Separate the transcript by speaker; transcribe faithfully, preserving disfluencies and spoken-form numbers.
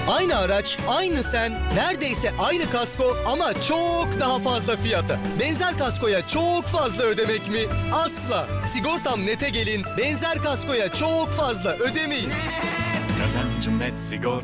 Speaker 1: Aynı araç, aynı sen, neredeyse aynı kasko ama çok daha fazla fiyata. Benzer kaskoya çok fazla ödemek mi? Asla. Sigortam Net'e gelin, benzer kaskoya çok fazla ödemeyin.
Speaker 2: Kazancım net sigorta.